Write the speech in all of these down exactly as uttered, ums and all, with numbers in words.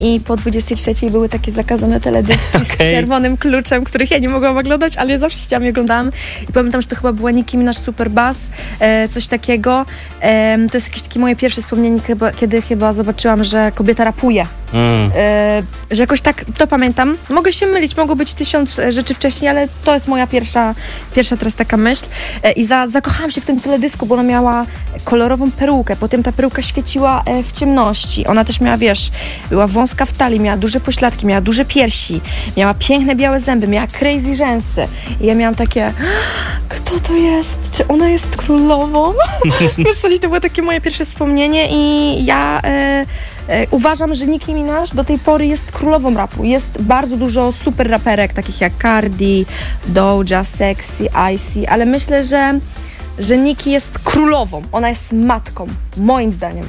I po dwudziestej trzeciej były takie zakazane teledyski okay. z czerwonym kluczem, których ja nie mogłam oglądać, ale ja zawsze ściągam i oglądałam. I pamiętam, że to chyba była Nicki Minaj Super Bass, e, coś takiego. E, to jest jakieś takie moje pierwsze wspomnienie, chyba, kiedy chyba zobaczyłam, że kobieta rapuje. Mm. E, że jakoś tak, to pamiętam. Mogę się mylić, mogło być tysiąc rzeczy wcześniej, ale to jest moja pierwsza, pierwsza teraz taka myśl. E, I za, zakochałam się w tym teledysku, bo ona miała kolorową perukę. Potem ta peruka świeciła e, w ciemności. Ona też miała, wiesz, była wąska w talii, miała duże pośladki, miała duże piersi, miała piękne białe zęby, miała crazy rzęsy. I ja miałam takie, kto to jest? Czy ona jest królową? Wiesz co, to było takie moje pierwsze wspomnienie i ja e, e, uważam, że Nicki Minaj do tej pory jest królową rapu. Jest bardzo dużo super raperek, takich jak Cardi, Doja, Sexy, Icy, ale myślę, że, że Nicki jest królową. Ona jest matką, moim zdaniem.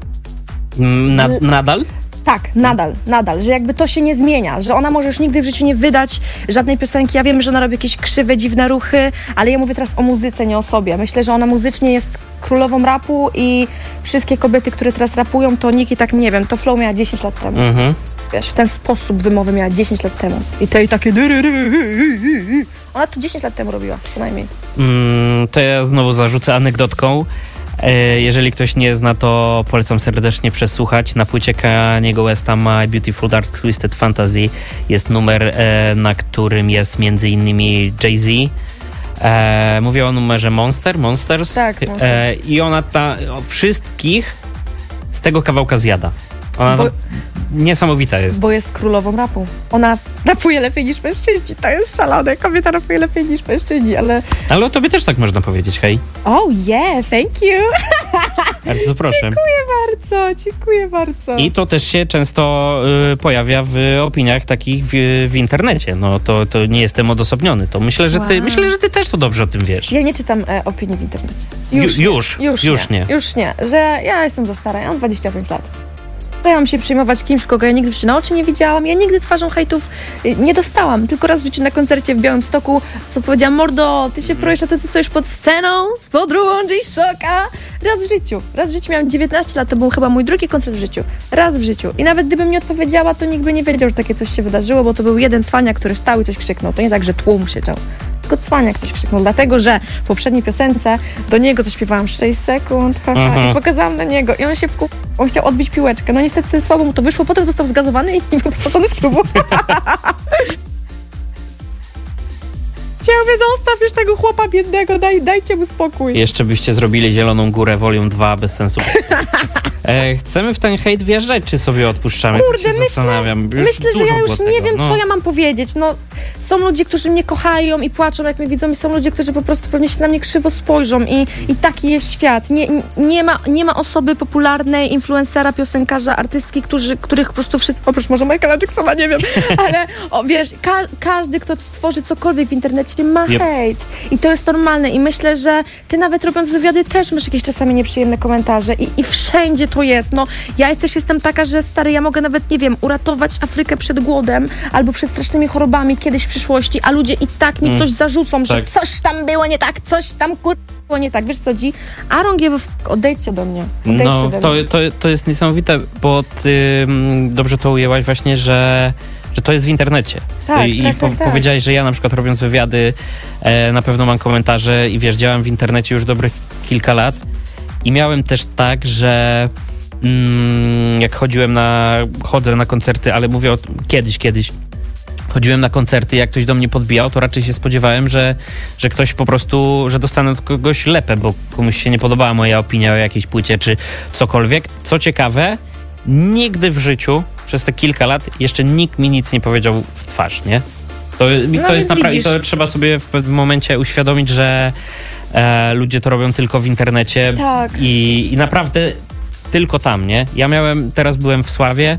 Na, nadal? Tak, nadal, nadal, że jakby to się nie zmienia, że ona może już nigdy w życiu nie wydać żadnej piosenki. Ja wiem, że ona robi jakieś krzywe, dziwne ruchy, ale ja mówię teraz o muzyce, nie o sobie. Myślę, że ona muzycznie jest królową rapu i wszystkie kobiety, które teraz rapują, to Nicki, tak nie wiem, to flow miała dziesięć lat temu. Mhm. Wiesz, w ten sposób wymowy miała dziesięć lat temu. I to i takie... Ona to dziesięć lat temu robiła, przynajmniej. Mm, to ja znowu zarzucę anegdotką. Jeżeli ktoś nie zna, to polecam serdecznie przesłuchać. Na płycie Kaniego Westa My Beautiful Dark Twisted Fantasy jest numer, na którym jest między innymi Jay-Z. Mówię o numerze Monster, Monsters. Tak, Monster. I ona ta, wszystkich z tego kawałka zjada. Ona bo, niesamowita jest. Bo jest królową rapu. Ona rapuje lepiej niż mężczyźni. To jest szalone. Kobieta rapuje lepiej niż mężczyźni, ale... Ale o tobie też tak można powiedzieć, hej. Oh yeah, thank you. Bardzo proszę. Dziękuję bardzo, dziękuję bardzo. I to też się często y, pojawia w opiniach takich w, w internecie. No to, to nie jestem odosobniony. To myślę, że ty, wow. myślę, że ty też to dobrze o tym wiesz. Ja nie czytam e, opinii w internecie. Już, Ju, już, już, już nie. nie. Już nie, że ja jestem za stara, ja mam dwadzieścia pięć lat. Co ja mam się przejmować kimś, kogo ja nigdy w życiu na oczy nie widziałam. Ja nigdy twarzą hejtów nie dostałam. Tylko raz w życiu na koncercie w Białymstoku, co powiedziałam, mordo, ty się projesz, a ty, ty stoisz pod sceną z podróbą G-Shocka. Raz w życiu. Raz w życiu miałam dziewiętnaście lat, to był chyba mój drugi koncert w życiu. Raz w życiu. I nawet gdybym nie odpowiedziała, to nikt by nie wiedział, że takie coś się wydarzyło, bo to był jeden cwaniak, który stał i coś krzyknął. To nie tak, że tłum krzyczał. Tylko cwaniak coś krzyknął, dlatego, że w poprzedniej piosence do niego zaśpiewałam sześć sekund, haha, uh-huh. i pokazałam na niego i on się wkuł, on chciał odbić piłeczkę, no niestety słabo mu to wyszło, potem został zgazowany i wyprowadzony z klubu. Ja mówię, zostaw już tego chłopa biednego, daj, dajcie mu spokój. Jeszcze byście zrobili Zieloną Górę Volume dwa bez sensu. E, chcemy w ten hejt wjeżdżać, czy sobie odpuszczamy? Kurde, myślę, zastanawiam. myślę że ja już nie tego. wiem, no. co ja mam powiedzieć. No, są ludzie, którzy mnie kochają i płaczą, jak mnie widzą, i są ludzie, którzy po prostu pewnie się na mnie krzywo spojrzą i, i taki jest świat. Nie, nie, ma, nie ma osoby popularnej, influencera, piosenkarza, artystki, którzy, których po prostu wszystko, oprócz może Michaela Jacksona, nie wiem, ale o, wiesz, ka każdy, kto stworzy cokolwiek w internecie, ma yep. hejt. I to jest normalne. I myślę, że ty nawet robiąc wywiady też masz jakieś czasami nieprzyjemne komentarze. I, i wszędzie to jest. No, ja też jestem taka, że stary, ja mogę nawet, nie wiem, uratować Afrykę przed głodem albo przed strasznymi chorobami kiedyś w przyszłości, a ludzie i tak mi mm. coś zarzucą, tak. że coś tam było nie tak, coś tam kur... było nie tak. Wiesz co, Dzi? I don't give a f... Odejdźcie ode mnie. Odejdźcie no, ode to, mnie. To, to jest niesamowite, bo ty dobrze to ujęłaś właśnie, że że to jest w internecie. Tak, I tak, po, tak, tak. powiedziałeś, że ja na przykład robiąc wywiady e, na pewno mam komentarze i wiesz, działam w internecie już dobrych kilka lat i miałem też tak, że mm, jak chodziłem na, chodzę na koncerty, ale mówię o kiedyś, kiedyś chodziłem na koncerty, jak ktoś do mnie podbijał, to raczej się spodziewałem, że, że ktoś po prostu, że dostanę od kogoś lepę, bo komuś się nie podobała moja opinia o jakiejś płycie czy cokolwiek. Co ciekawe, nigdy w życiu przez te kilka lat jeszcze nikt mi nic nie powiedział w twarz, nie? To, no to jest naprawdę, to trzeba sobie w pewnym momencie uświadomić, że e, ludzie to robią tylko w internecie tak. i, i naprawdę tylko tam, nie? Ja miałem, teraz byłem w Sławie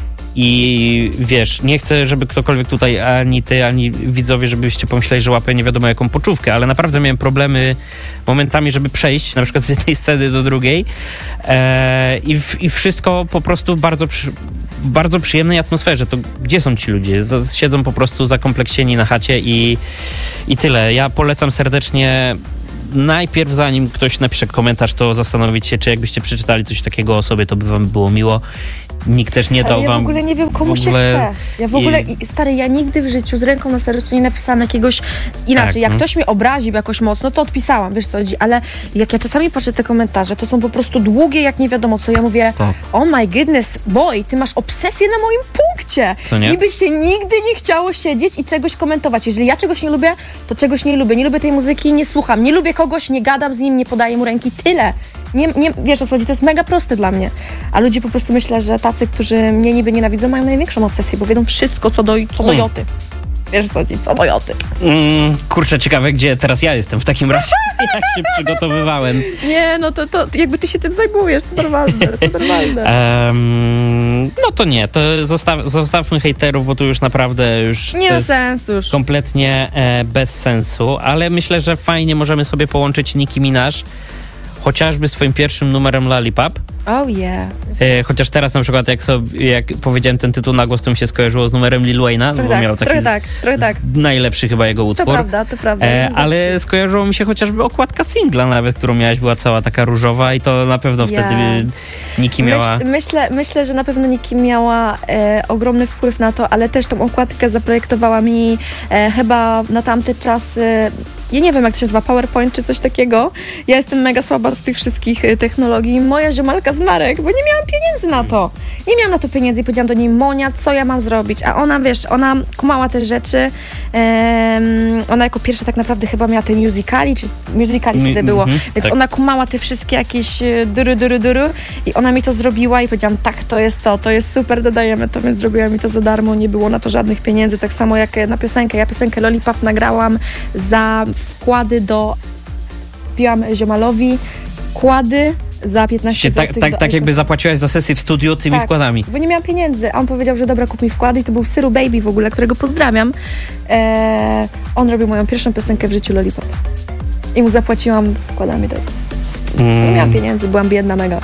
i wiesz, nie chcę, żeby ktokolwiek tutaj, ani ty, ani widzowie, żebyście pomyśleli, że łapę nie wiadomo jaką poczówkę, ale naprawdę miałem problemy momentami, żeby przejść na przykład z jednej sceny do drugiej e, i, w, i wszystko po prostu bardzo przy, w bardzo przyjemnej atmosferze. To gdzie są ci ludzie? Z, siedzą po prostu zakompleksieni na chacie i, i tyle. Ja polecam serdecznie najpierw, zanim ktoś napisze komentarz, to zastanowić się, czy jakbyście przeczytali coś takiego o sobie, to by wam było miło. nikt też nie ale dał ja wam... w ogóle nie wiem, komu w ogóle... się chce. Ja w ogóle, I... stary, ja nigdy w życiu z ręką na sercu nie napisałam jakiegoś... Inaczej, tak, jak no. ktoś mnie obraził jakoś mocno, to odpisałam, wiesz co chodzi, ale jak ja czasami patrzę te komentarze, to są po prostu długie, jak nie wiadomo co. Ja mówię, tak. oh my goodness, boy, ty masz obsesję na moim punkcie. Co nie? Niby się nigdy nie chciało siedzieć i czegoś komentować. Jeżeli ja czegoś nie lubię, to czegoś nie lubię. Nie lubię tej muzyki, nie słucham. Nie lubię kogoś, nie gadam z nim, nie podaję mu ręki. Tyle. Nie, nie, wiesz o co chodzi, to jest mega proste dla mnie. A ludzie po prostu myślę, że tacy, którzy mnie niby nienawidzą, mają największą obsesję, bo wiedzą wszystko co do, co do joty. Wiesz co chodzi, co do joty. Mm, kurczę, ciekawe, gdzie teraz ja jestem w takim razie, jak się przygotowywałem. Nie, no to, to jakby ty się tym zajmujesz, to normalne, to normalne. Um, no to nie, to zostaw, zostawmy hejterów, bo tu już naprawdę już... Nie ma sensu już. Kompletnie e, bez sensu, ale myślę, że fajnie możemy sobie połączyć Nicki Minaj chociażby z twoim pierwszym numerem Lollipop. Oh yeah. E, chociaż teraz na przykład jak, sobie, jak powiedziałem ten tytuł na głos, to mi się skojarzyło z numerem Lil Wayne'a, bo tak, miał taki trochę tak, trochę tak. najlepszy chyba jego utwór. To prawda, to prawda. E, ale skojarzyło mi się chociażby okładka singla nawet, którą miałaś, była cała taka różowa i to na pewno yeah. wtedy Nicki miała... Myśl, myślę, myślę, że na pewno Nicki miała e, ogromny wpływ na to, ale też tą okładkę zaprojektowała mi e, chyba na tamte czasy. Ja nie wiem, jak to się nazywa, PowerPoint czy coś takiego. Ja jestem mega słaba z tych wszystkich technologii. Moja ziomalka z Marek, bo nie miałam pieniędzy na to. Nie miałam na to pieniędzy i powiedziałam do niej, Monia, co ja mam zrobić? A ona, wiesz, ona kumała te rzeczy. Um, ona jako pierwsza tak naprawdę chyba miała te musicali, czy musicali wtedy było. Mm-hmm, Więc tak. ona kumała te wszystkie jakieś dury, dury, dury i ona mi to zrobiła i powiedziałam, tak, to jest to, to jest super, dodajemy to, więc zrobiła mi to za darmo, nie było na to żadnych pieniędzy. Tak samo jak na piosenkę. Ja piosenkę Lollipop nagrałam za wkłady do... Kupiłam ziomalowi kłady za piętnaście złotych. Tak, tak, tak jakby zapłaciłaś za sesję w studiu tymi tak, wkładami. Bo nie miałam pieniędzy. A on powiedział, że dobra, kup mi wkłady i to był Syru Baby w ogóle, którego pozdrawiam. Eee, on robił moją pierwszą piosenkę w życiu Lollipop. I mu zapłaciłam wkładami do mm. Nie miałam pieniędzy, byłam biedna mega.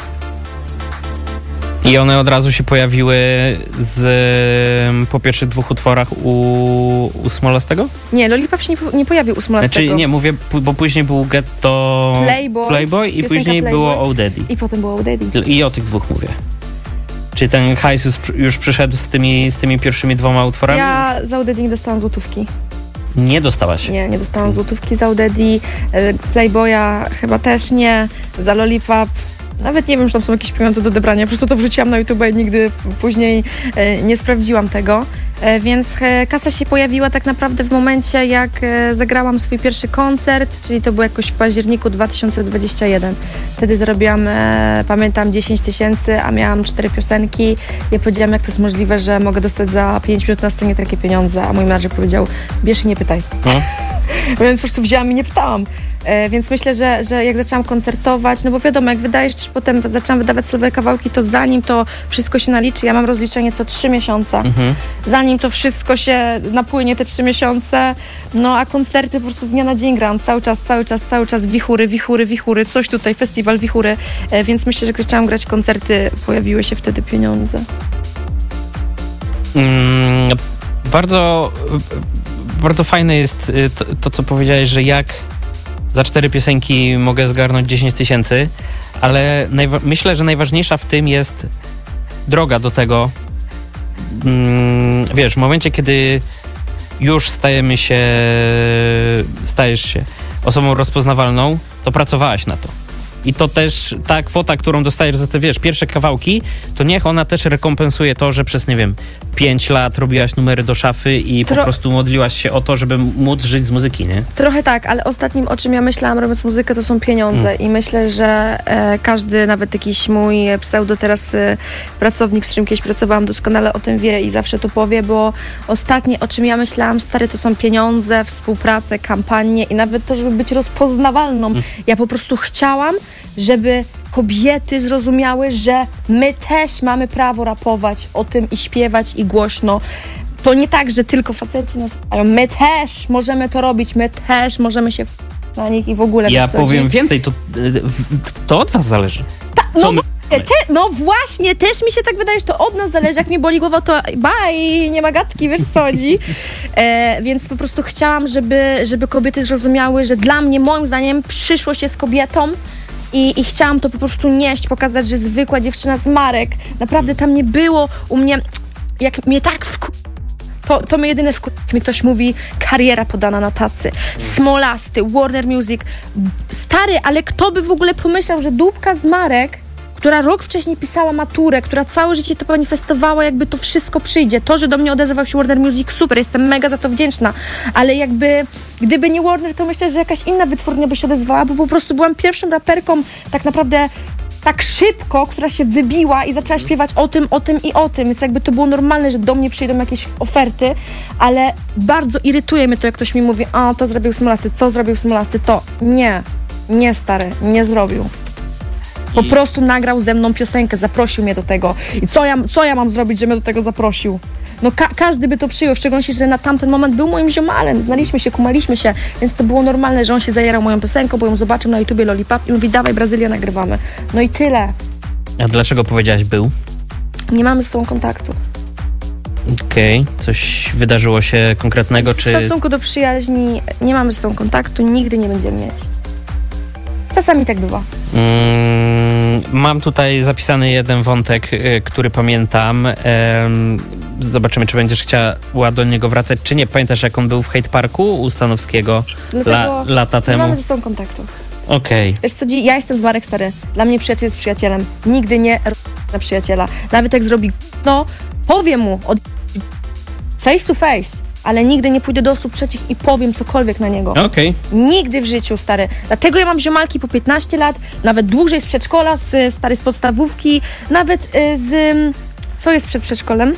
I one od razu się pojawiły z, po pierwszych dwóch utworach u, u Smolastego? Nie, Lollipop się nie, nie pojawił u Smolastego. Znaczy nie, mówię, bo później był Ghetto Playboy, Playboy i później Playboy. było Oh Daddy. I potem było Oh Daddy. I o tych dwóch mówię. Czyli ten hajs już, już przyszedł z tymi, z tymi pierwszymi dwoma utworami? Ja za Oh Daddy nie dostałam złotówki. Nie dostałaś? Nie, nie dostałam złotówki za Oh Daddy. Playboya chyba też nie. Za Lollipop nawet nie wiem, czy tam są jakieś pieniądze do odebrania. Po prostu to wrzuciłam na YouTube i nigdy później e, nie sprawdziłam tego. E, więc e, kasa się pojawiła tak naprawdę w momencie, jak e, zagrałam swój pierwszy koncert, czyli to było jakoś w październiku dwa tysiące dwudziestym pierwszym. Wtedy zarobiłam, e, pamiętam, dziesięć tysięcy, a miałam cztery piosenki. Ja powiedziałam, jak to jest możliwe, że mogę dostać za pięć minut na scenie takie pieniądze, a mój menadżer powiedział, bierz i nie pytaj. No. Więc po prostu wzięłam i nie pytałam. E, więc myślę, że, że jak zaczęłam koncertować, no bo wiadomo, jak wydajesz też potem, zaczęłam wydawać solowe kawałki, to zanim to wszystko się naliczy, ja mam rozliczenie co trzy miesiące, mhm. zanim to wszystko się napłynie te trzy miesiące, no a koncerty po prostu z dnia na dzień gram, cały czas, cały czas, cały czas wichury, wichury, wichury, coś tutaj, festiwal, wichury, e, więc myślę, że jak zaczęłam grać koncerty, pojawiły się wtedy pieniądze. Mm, bardzo, bardzo fajne jest to, to, co powiedziałeś, że jak za cztery piosenki mogę zgarnąć dziesięć tysięcy, ale najwa- myślę, że najważniejsza w tym jest droga do tego. Mm, wiesz, w momencie, kiedy już stajemy się, stajesz się osobą rozpoznawalną, to pracowałaś na to. I to też ta kwota, którą dostajesz za te, wiesz, pierwsze kawałki, to niech ona też rekompensuje to, że przez, nie wiem, pięć lat robiłaś numery do szafy i Tro- po prostu modliłaś się o to, żeby móc żyć z muzyki, nie? Trochę tak, ale ostatnim, o czym ja myślałam robiąc muzykę, to są pieniądze mm. i myślę, że e, każdy, nawet jakiś mój pseudo teraz e, pracownik, z którym kiedyś pracowałam, doskonale o tym wie i zawsze to powie, bo ostatnie, o czym ja myślałam, stary, to są pieniądze, współpracę, kampanie i nawet to, żeby być rozpoznawalną. Mm. Ja po prostu chciałam, żeby kobiety zrozumiały, że my też mamy prawo rapować o tym i śpiewać i głośno. To nie tak, że tylko faceci nas słuchają. My też możemy to robić, my też możemy się na nich i w ogóle... Ja powiem więcej, to, to od was zależy. Ta, no, my... te, no właśnie, też mi się tak wydaje, że to od nas zależy. Jak mnie boli głowa, to bye, nie ma gadki, wiesz co chodzi. E, więc po prostu chciałam, żeby, żeby kobiety zrozumiały, że dla mnie, moim zdaniem, przyszłość jest kobietą. i, i chciałam to po prostu nieść, pokazać, że zwykła dziewczyna z Marek, naprawdę tam nie było u mnie, jak mnie tak wku... To, to my jedyne wkur... jak mi ktoś mówi, kariera podana na tacy, Smolasty, Warner Music, stary, ale kto by w ogóle pomyślał, że dupka z Marek, która rok wcześniej pisała maturę, która całe życie to manifestowała, jakby to wszystko przyjdzie. To, że do mnie odezwał się Warner Music, super, jestem mega za to wdzięczna, ale jakby, gdyby nie Warner, to myślę, że jakaś inna wytwórnia by się odezwała, bo po prostu byłam pierwszą raperką tak naprawdę tak szybko, która się wybiła i zaczęła śpiewać o tym, o tym i o tym, więc jakby to było normalne, że do mnie przyjdą jakieś oferty, ale bardzo irytuje mnie to, jak ktoś mi mówi, a to zrobił Smolasty, to zrobił Smolasty, to. Nie, nie stary, nie zrobił. Po I... prostu nagrał ze mną piosenkę, zaprosił mnie do tego. I co ja, co ja mam zrobić, że mnie do tego zaprosił? No ka- każdy by to przyjął, w szczególności, że na tamten moment był moim ziomalem, znaliśmy się, kumaliśmy się, więc to było normalne, że on się zajerał moją piosenką, bo ją zobaczył na YouTubie Lollipop i mówi, dawaj Brazylia, nagrywamy. No i tyle. A dlaczego powiedziałaś był? Nie mamy z tą kontaktu. Okej, okay. Coś wydarzyło się konkretnego, z czy... W szacunku do przyjaźni nie mamy z tą kontaktu, nigdy nie będziemy mieć. Czasami tak bywa. Mm, mam tutaj zapisany jeden wątek, y, który pamiętam. Ym, zobaczymy, czy będziesz chciała do niego wracać, czy nie. Pamiętasz, jak on był w Hate Parku u Stanowskiego la, lata temu? Nie mamy ze sobą kontaktu. Okej. Okay. Wiesz co, ja jestem z Marek, stary. Dla mnie przyjaciel jest przyjacielem. Nigdy nie na przyjaciela. Nawet jak zrobi no, powiem mu od... face to face. Ale nigdy nie pójdę do osób trzecich i powiem cokolwiek na niego. Okej. Okay. Nigdy w życiu, stary. Dlatego ja mam ziomalki po piętnaście lat, nawet dłużej z przedszkola, z, stary, z podstawówki, nawet y, z... Co jest przed przedszkolem?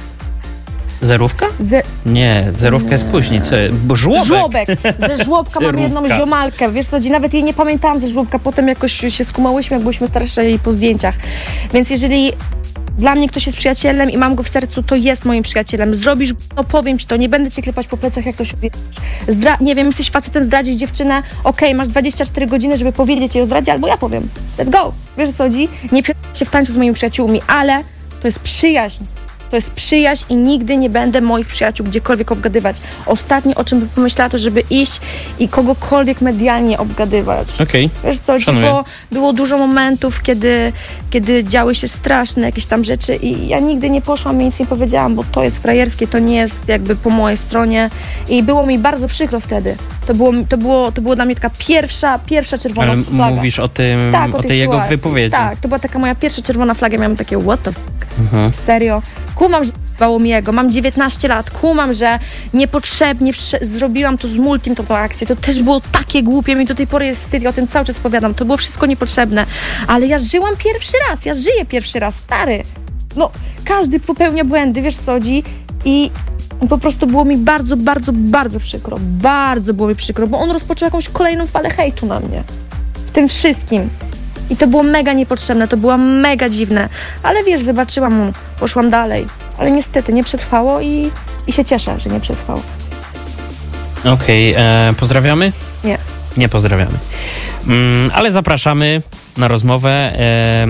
Zerówka? Z... Nie, zerówka jest później. Co? Bo żłobek. Żłobek. Ze żłobka mam jedną ziomalkę. Wiesz co, nawet jej nie pamiętałam ze żłobka. Potem jakoś się skumałyśmy, jak byliśmy starsze i po zdjęciach. Więc jeżeli... Dla mnie ktoś jest przyjacielem i mam go w sercu, to jest moim przyjacielem. Zrobisz, to powiem ci to, nie będę cię klepać po plecach, jak coś Zdra- Nie wiem, jesteś facetem, zdradzić dziewczynę, okej, okay, masz dwadzieścia cztery godziny, żeby powiedzieć jej o zdradzie, albo ja powiem. Let's go. Wiesz, o co chodzi? Nie pierdolę się w tańcu z moimi przyjaciółmi, ale to jest przyjaźń. To jest przyjaźń i nigdy nie będę moich przyjaciół gdziekolwiek obgadywać. Ostatnie, o czym bym pomyślała, to żeby iść i kogokolwiek medialnie obgadywać. Okej. Okay. Wiesz co, bo było dużo momentów, kiedy, kiedy działy się straszne jakieś tam rzeczy i ja nigdy nie poszłam i nic nie powiedziałam, bo to jest frajerskie, to nie jest jakby po mojej stronie i było mi bardzo przykro wtedy. To było, to było, to było dla mnie taka pierwsza, pierwsza czerwona Ale flaga. Mówisz o tym, tak, o o tej, tej jego sytuacji. wypowiedzi. Tak, to była taka moja pierwsza czerwona flaga, miałam takie what the fuck, mhm. serio. Kumam, że bało mi jego, mam dziewiętnaście lat, kumam, że niepotrzebnie prze- zrobiłam to z Multim, tą akcję, to też było takie głupie, mi do tej pory jest wstyd, ja o tym cały czas powiadam, to było wszystko niepotrzebne, ale ja żyłam pierwszy raz, ja żyję pierwszy raz, stary, no każdy popełnia błędy, wiesz co chodzi i po prostu było mi bardzo, bardzo, bardzo przykro, bardzo było mi przykro, bo on rozpoczął jakąś kolejną falę hejtu na mnie, w tym wszystkim. I to było mega niepotrzebne, to było mega dziwne. Ale wiesz, wybaczyłam mu, poszłam dalej. Ale niestety nie przetrwało i, i się cieszę, że nie przetrwało. Okej, okay, pozdrawiamy? Nie. Nie pozdrawiamy. Mm, ale zapraszamy na rozmowę e,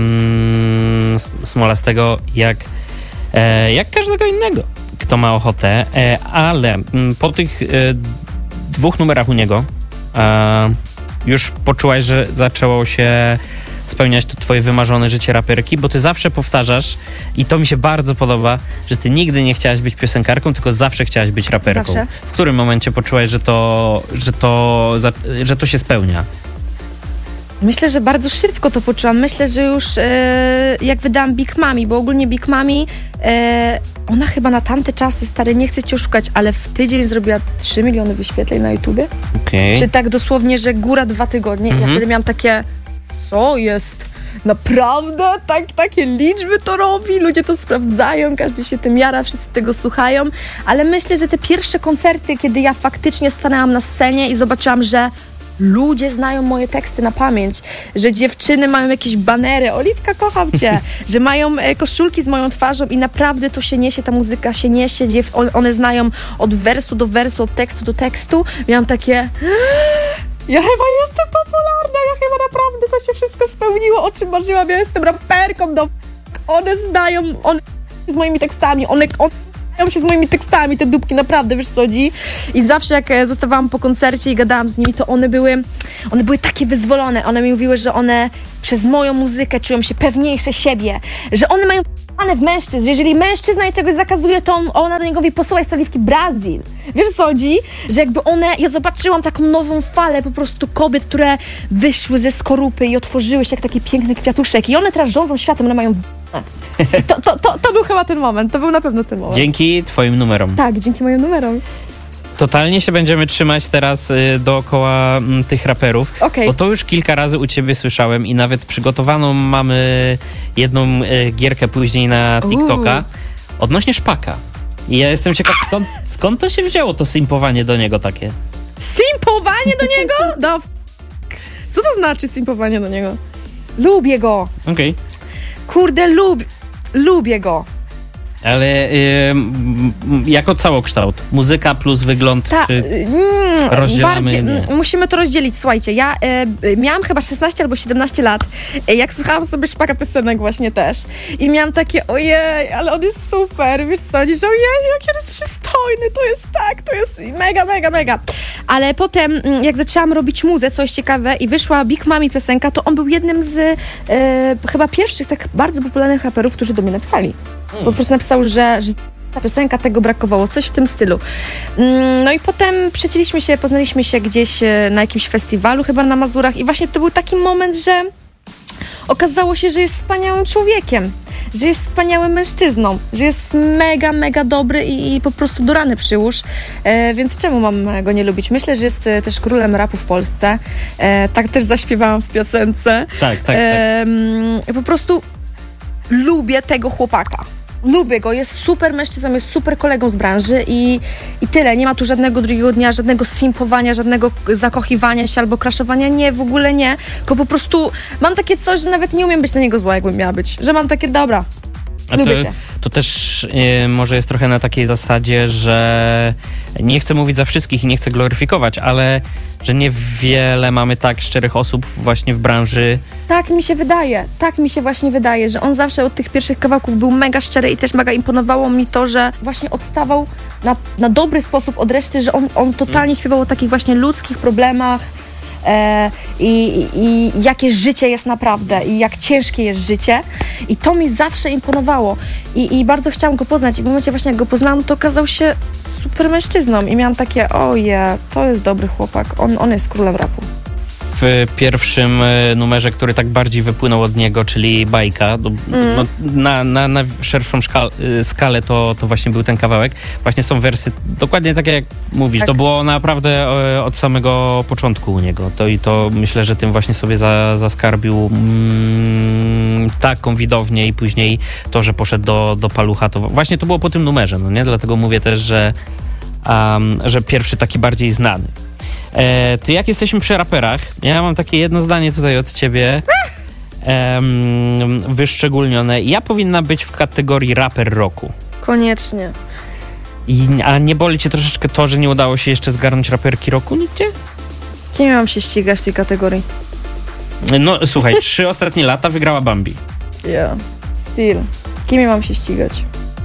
Smolastego jak, e, jak każdego innego, kto ma ochotę. E, ale m, po tych e, dwóch numerach u niego e, już poczułaś, że zaczęło się spełniać to twoje wymarzone życie raperki, bo ty zawsze powtarzasz i to mi się bardzo podoba, że ty nigdy nie chciałaś być piosenkarką, tylko zawsze chciałaś być raperką. Zawsze. W którym momencie poczułaś, że to, że to, że to się spełnia? Myślę, że bardzo szybko to poczułam. Myślę, że już e, jak wydałam Big Mami, bo ogólnie Big Mami, e, ona chyba na tamte czasy, stary, nie chcę cię oszukać, ale w tydzień zrobiła trzy miliony wyświetleń na YouTubie. Okay. Czy tak dosłownie, że góra dwa tygodnie. Mm-hmm. Ja wtedy miałam takie, co jest? Naprawdę? Tak, takie liczby to robi? Ludzie to sprawdzają, każdy się tym jara, wszyscy tego słuchają. Ale myślę, że te pierwsze koncerty, kiedy ja faktycznie stanęłam na scenie i zobaczyłam, że ludzie znają moje teksty na pamięć, że dziewczyny mają jakieś banery, Oliwka, kocham cię, że mają e, koszulki z moją twarzą i naprawdę to się niesie, ta muzyka się niesie, dziew- on, one znają od wersu do wersu, od tekstu do tekstu. Miałam takie, ja chyba jestem popularna, ja chyba naprawdę to się wszystko spełniło, o czym marzyłam, ja jestem raperką, no one znają, one z moimi tekstami, one, one się z moimi tekstami, te dupki, naprawdę, wiesz co chodzi? I zawsze jak e, zostawałam po koncercie i gadałam z nimi, to one były, one były takie wyzwolone. One mi mówiły, że one przez moją muzykę czują się pewniejsze siebie, że one mają p***ane w mężczyzn, że jeżeli mężczyzna jej czegoś zakazuje, to on, ona do niego mówi, posyłaj stoliwki Brazil. Wiesz co chodzi? Że jakby one, ja zobaczyłam taką nową falę po prostu kobiet, które wyszły ze skorupy i otworzyły się jak taki piękny kwiatuszek i one teraz rządzą światem, one mają To, to, to, to był chyba ten moment, to był na pewno ten moment. Dzięki twoim numerom. Tak, dzięki moim numerom. Totalnie się będziemy trzymać teraz y, dookoła m, tych raperów, okay. bo to już kilka razy u ciebie słyszałem i nawet przygotowaną mamy jedną y, gierkę później na TikToka Uuu. odnośnie Szpaka. I ja jestem ciekaw, skąd, skąd to się wzięło, to simpowanie do niego takie? Simpowanie do niego? No, co to znaczy simpowanie do niego? Lubię go. Okej. Okay. Kurde, lub, lubię go. Ale y, jako całokształt, muzyka plus wygląd, Ta, czy mm, rozdzielamy? Bardziej, musimy to rozdzielić. Słuchajcie, ja y, miałam chyba szesnaście albo siedemnaście lat, y, jak słuchałam sobie Szpaka piosenek właśnie też i miałam takie, ojej, ale on jest super, wiesz co, że ojej, jak on jest przystojny, to jest tak, to jest mega, mega, mega. Ale potem, jak zaczęłam robić muzę, coś ciekawe i wyszła Big Mami piosenka, to on był jednym z y, chyba pierwszych tak bardzo popularnych raperów, którzy do mnie napisali. Hmm. Po prostu napisał, że, że ta piosenka, tego brakowało, coś w tym stylu. No i potem przecięliśmy się, poznaliśmy się gdzieś na jakimś festiwalu chyba na Mazurach i właśnie to był taki moment, że okazało się, że jest wspaniałym człowiekiem, że jest wspaniałym mężczyzną, że jest mega, mega dobry i, i po prostu do rany przyłóż, e, więc czemu mam go nie lubić? Myślę, że jest e, też królem rapu w Polsce. E, tak też zaśpiewałam w piosence. Tak, tak, e, tak. Po prostu lubię tego chłopaka. Lubię go, jest super mężczyzną, jest super kolegą z branży i, i tyle. Nie ma tu żadnego drugiego dnia, żadnego simpowania, żadnego zakochiwania się albo crashowania. Nie, w ogóle nie. Tylko po prostu mam takie coś, że nawet nie umiem być na niego zła, jakbym miała być. Że mam takie, dobra, A lubię to, cię. To też y, może jest trochę na takiej zasadzie, że nie chcę mówić za wszystkich i nie chcę gloryfikować, ale że niewiele mamy tak szczerych osób właśnie w branży. Tak mi się wydaje, tak mi się właśnie wydaje, że on zawsze od tych pierwszych kawałków był mega szczery i też mega imponowało mi to, że właśnie odstawał na, na dobry sposób od reszty, że on, on totalnie śpiewał o takich właśnie ludzkich problemach e, i, i jakie życie jest naprawdę i jak ciężkie jest życie i to mi zawsze imponowało i, i bardzo chciałam go poznać i w momencie właśnie jak go poznałam, to okazał się super mężczyzną i miałam takie, oje, to jest dobry chłopak, on, on jest królem rapu. W pierwszym numerze, który tak bardziej wypłynął od niego, czyli Bajka, no, mm. no, na, na, na szerszą szkal, skalę to, to właśnie był ten kawałek. Właśnie są wersy, dokładnie tak jak mówisz, tak. To było naprawdę od samego początku u niego. To i to myślę, że tym właśnie sobie za, zaskarbił mm, taką widownię i później to, że poszedł do, do Palucha, to właśnie to było po tym numerze, no nie? Dlatego mówię też, że, um, że pierwszy taki bardziej znany. E, ty jak jesteśmy przy raperach, ja mam takie jedno zdanie tutaj od ciebie e, wyszczególnione. Ja powinna być w kategorii raper roku. Koniecznie. I, a nie boli cię troszeczkę to, że nie udało się jeszcze zgarnąć raperki roku nigdzie? Kim miałam się ścigać w tej kategorii? No słuchaj, trzy ostatnie lata wygrała Bambi. Ja, yeah. Still. Z kim mam się ścigać?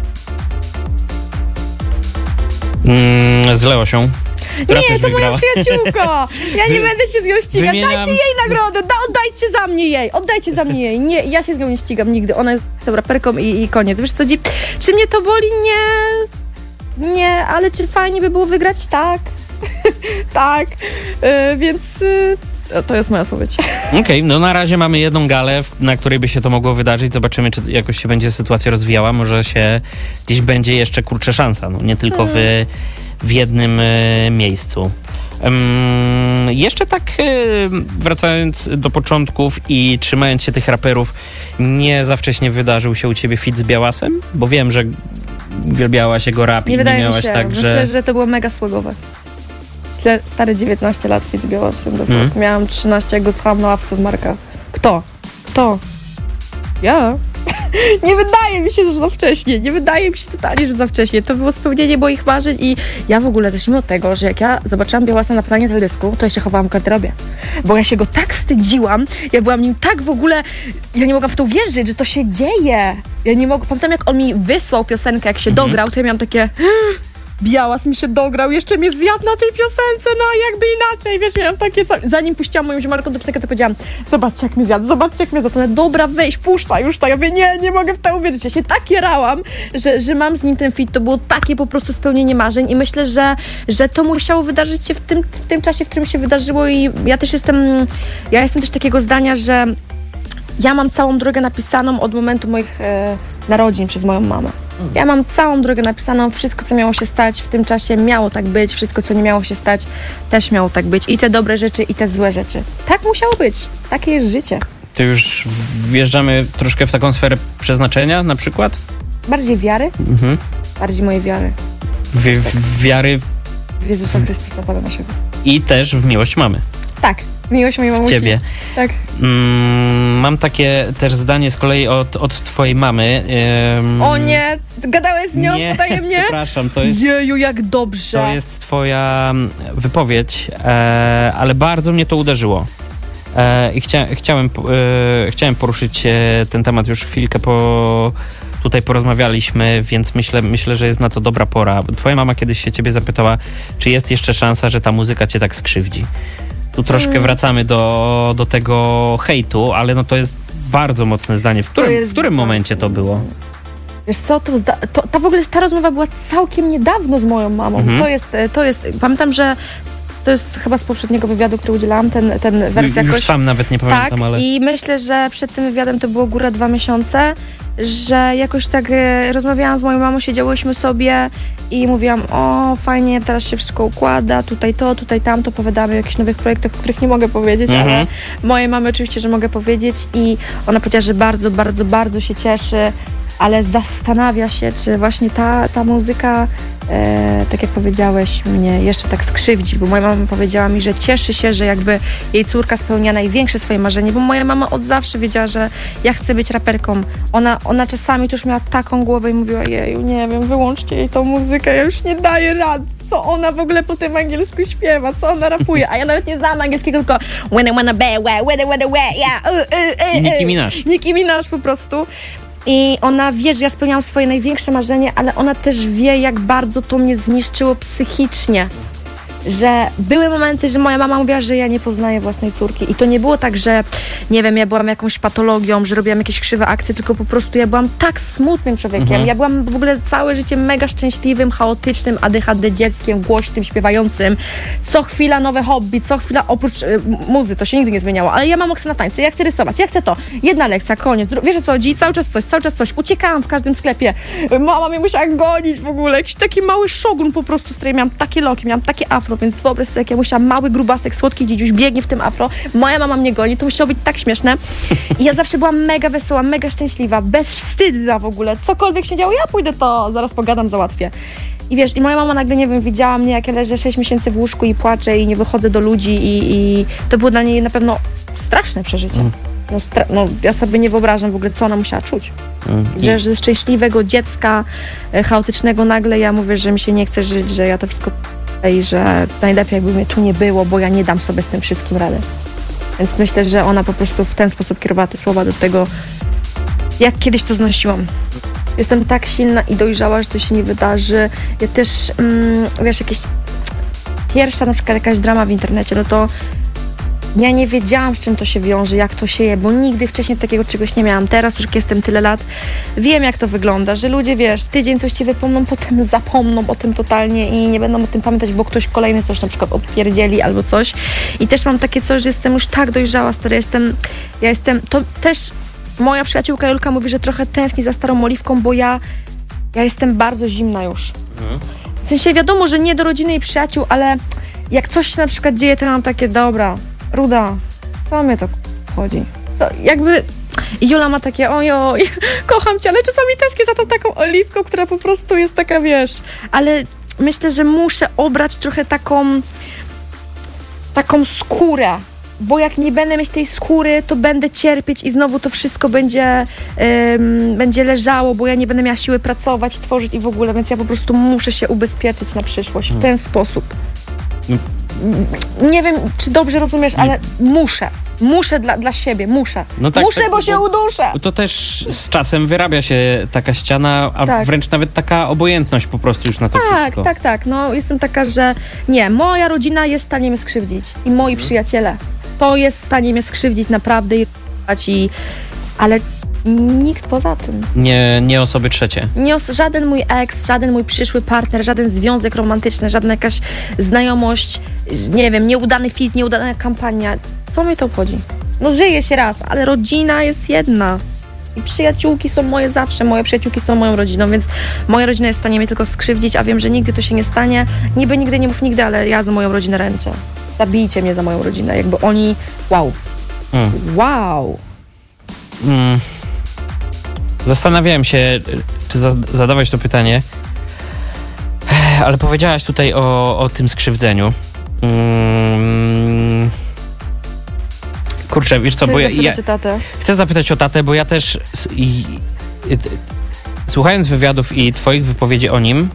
Mm, z Leosią. Nie, to moja przyjaciółka! Ja nie będę się z nią ścigać. Wymieniam... Dajcie jej nagrodę! Da, oddajcie za mnie jej! Oddajcie za mnie jej! Nie, ja się z nią nie ścigam nigdy. Ona jest tą raperką i, i koniec. Wiesz co, czy mnie to boli? Nie. Nie, ale czy fajnie by było wygrać? Tak. tak. Yy, więc... Yy... To jest moja odpowiedź. Okej, okay, no na razie mamy jedną galę, na której by się to mogło wydarzyć. Zobaczymy, czy jakoś się będzie sytuacja rozwijała. Może się gdzieś będzie jeszcze, kurczę, szansa. No, nie tylko w, w jednym y, miejscu. Um, jeszcze tak y, wracając do początków i trzymając się tych raperów, nie za wcześnie wydarzył się u ciebie feat z Białasem? Bo wiem, że uwielbiałaś jego rap nie i wydaje nie miałaś mi się. tak, Myślę, że... że... że to było mega słagowe. Stare dziewiętnaście lat feat z Białasem. Mm. Miałam trzynaście, jak go słuchałam na ławce w Markach. Kto? Kto? Ja. Nie wydaje mi się, że za wcześnie. Nie wydaje mi się totalnie, że za wcześnie. To było spełnienie moich marzeń i ja w ogóle, zacznijmy od tego, że jak ja zobaczyłam Białasa na planie teledysku, to ja się chowałam w garderobie. Bo ja się go tak wstydziłam, ja byłam nim tak w ogóle, ja nie mogłam w to wierzyć, że to się dzieje. Ja nie mogłam, pamiętam jak on mi wysłał piosenkę, jak się mhm. dograł, to ja miałam takie... Białas mi się dograł, jeszcze mnie zjadł na tej piosence, no jakby inaczej, wiesz, miałam takie co... Zanim puściłam moją ziemarką do piosenkę, to powiedziałam, zobaczcie jak mnie zjadł, zobaczcie jak mnie zjadł, to dobra, weź, puszczaj już to, ja mówię, nie, nie mogę w to uwierzyć, ja się tak jarałam, że, że mam z nim ten fit, to było takie po prostu spełnienie marzeń i myślę, że, że to musiało wydarzyć się w tym, w tym czasie, w którym się wydarzyło i ja też jestem, ja jestem też takiego zdania, że ja mam całą drogę napisaną od momentu moich e, narodzin przez moją mamę. Ja mam całą drogę napisaną, wszystko co miało się stać w tym czasie miało tak być, wszystko co nie miało się stać też miało tak być. I te dobre rzeczy, i te złe rzeczy. Tak musiało być. Takie jest życie. To już wjeżdżamy troszkę w taką sferę przeznaczenia na przykład? Bardziej wiary. Mhm. Bardziej mojej wiary. Wi- wiary w Jezusa Chrystusa Pana naszego. I też w miłość mamy. Tak. Miłość mojej mamusi. Ciebie. Tak. Mm, mam takie też zdanie z kolei od, od twojej mamy. Ym... O nie, gadałeś z nią, nie, podaje mnie? Przepraszam, to jest... Jeju, jak dobrze. To jest twoja wypowiedź, e, ale bardzo mnie to uderzyło. E, I chcia, chciałem, e, chciałem poruszyć e, ten temat już chwilkę po... Tutaj porozmawialiśmy, więc myślę, myślę, że jest na to dobra pora. Twoja mama kiedyś się ciebie zapytała, czy jest jeszcze szansa, że ta muzyka cię tak skrzywdzi. Tu troszkę mm. wracamy do, do tego hejtu, ale no to jest bardzo mocne zdanie. W którym, jest, w którym momencie to było? Wiesz co, to, to, ta w ogóle ta rozmowa była całkiem niedawno z moją mamą. Mhm. To jest, to jest, pamiętam, że to jest chyba z poprzedniego wywiadu, który udzielałam, ten, ten wersja Już jakoś... sam nawet nie pamiętam, tak, ale... i myślę, że przed tym wywiadem to było góra dwa miesiące, że jakoś tak e, rozmawiałam z moją mamą, siedziałyśmy sobie i mówiłam, o fajnie, teraz się wszystko układa, tutaj to, tutaj tamto, opowiadamy o jakichś nowych projektach, o których nie mogę powiedzieć, mhm. ale mojej mamy oczywiście, że mogę powiedzieć i ona powiedziała, że bardzo, bardzo, bardzo się cieszy, ale zastanawia się, czy właśnie ta, ta muzyka, e, tak jak powiedziałeś, mnie jeszcze tak skrzywdzi, bo moja mama powiedziała mi, że cieszy się, że jakby jej córka spełnia największe swoje marzenie, bo moja mama od zawsze wiedziała, że ja chcę być raperką. Ona, ona czasami to już miała taką głowę i mówiła, jeju, nie wiem, wyłączcie jej tą muzykę, ja już nie daję rady. Co ona w ogóle po tym angielsku śpiewa, co ona rapuje, a ja nawet nie znałam angielskiego, tylko when I wanna be, when I wanna wear, yeah, uh, uh, uh, Nicki Minaj. Nicki Minaj po prostu. I ona wie, że ja spełniałam swoje największe marzenie, ale ona też wie, jak bardzo to mnie zniszczyło psychicznie. Że były momenty, że moja mama mówiła, że ja nie poznaję własnej córki. I to nie było tak, że nie wiem, ja byłam jakąś patologią, że robiłam jakieś krzywe akcje, tylko po prostu ja byłam tak smutnym człowiekiem. Mhm. Ja byłam w ogóle całe życie mega szczęśliwym, chaotycznym, A D H D dzieckiem, głośnym, śpiewającym. Co chwila nowe hobby, co chwila oprócz y, muzy, to się nigdy nie zmieniało. Ale ja mam chcę na tańce, ja chcę rysować, ja chcę to. Jedna lekcja, koniec. Wiesz o co chodzi? Cały czas coś, cały czas coś. Uciekałam w każdym sklepie. Mama mnie musiała gonić w ogóle. Jakiś taki mały szogun po prostu, z której miałam takie loki, miałam takie afro, więc wyobraź sobie, jak ja musiałam, mały grubasek, słodki dziedziuś biegnie w tym afro, moja mama mnie goni, to musiało być tak śmieszne. I ja zawsze byłam mega wesoła, mega szczęśliwa, bezwstydna w ogóle, cokolwiek się działo, ja pójdę to, zaraz pogadam, załatwię. I wiesz, i moja mama nagle, nie wiem, widziała mnie, jak ja leżę sześć miesięcy w łóżku i płaczę i nie wychodzę do ludzi i, i to było dla niej na pewno straszne przeżycie. Mm. No, stra- no, ja sobie nie wyobrażam w ogóle, co ona musiała czuć. Mm. Że ze szczęśliwego dziecka, e, chaotycznego nagle ja mówię, że mi się nie chce żyć, że ja to wszystko i że najlepiej jakby mnie tu nie było, bo ja nie dam sobie z tym wszystkim rady. Więc myślę, że ona po prostu w ten sposób kierowała te słowa do tego, jak kiedyś to znosiłam. Jestem tak silna i dojrzała, że to się nie wydarzy. Ja też, mm, wiesz, jakieś pierwsza na przykład jakaś drama w internecie, no to ja nie wiedziałam, z czym to się wiąże, jak to się je, bo nigdy wcześniej takiego czegoś nie miałam. Teraz już jak jestem tyle lat, wiem jak to wygląda, że ludzie, wiesz, tydzień coś ci wypomną, potem zapomną o tym totalnie i nie będą o tym pamiętać, bo ktoś kolejny coś na przykład odpierdzieli albo coś. I też mam takie coś, że jestem już tak dojrzała, stary, jestem, ja jestem, to też moja przyjaciółka Julka mówi, że trochę tęskni za starą oliwką, bo ja, ja jestem bardzo zimna już. Mhm. W sensie wiadomo, że nie do rodziny i przyjaciół, ale jak coś się na przykład dzieje, to mam takie, dobra, Ruda, co mnie to chodzi? Co, jakby... I Jula ma takie, ojoj, kocham cię, ale czasami tęsknię za tą taką oliwką, która po prostu jest taka, wiesz, ale myślę, że muszę obrać trochę taką taką skórę, bo jak nie będę mieć tej skóry, to będę cierpieć i znowu to wszystko będzie, ym, będzie leżało, bo ja nie będę miała siły pracować, tworzyć i w ogóle, więc ja po prostu muszę się ubezpieczyć na przyszłość w ten sposób. Nie wiem, czy dobrze rozumiesz, ale muszę. Muszę dla, dla siebie, muszę. No tak, muszę, tak, bo się uduszę. To też z czasem wyrabia się taka ściana, a tak. wręcz nawet taka obojętność po prostu już na to tak, wszystko. Tak, tak, tak. No jestem taka, że nie, moja rodzina jest w stanie mnie skrzywdzić i moi hmm. przyjaciele. To jest w stanie mnie skrzywdzić naprawdę i i ale nikt poza tym. Nie, nie osoby trzecie. Nie os- żaden mój ex, żaden mój przyszły partner, żaden związek romantyczny, żadna jakaś znajomość, nie wiem, nieudany fit, nieudana kampania. Co mnie to obchodzi? No żyje się raz, ale rodzina jest jedna. I przyjaciółki są moje zawsze, moje przyjaciółki są moją rodziną, więc moja rodzina jest w stanie mnie tylko skrzywdzić, a wiem, że nigdy to się nie stanie. Niby nigdy, nie mów nigdy, ale ja za moją rodzinę ręczę. Zabijcie mnie za moją rodzinę, jakby oni... Wow. Mm. Wow. Mm. Zastanawiałem się, czy za- zadawać to pytanie, ale powiedziałaś tutaj o, o tym skrzywdzeniu. Mm. Kurczę, wiesz co, Chcesz bo ja, ja tatę? chcę zapytać o tatę, bo ja też i, i, słuchając wywiadów i twoich wypowiedzi o nim,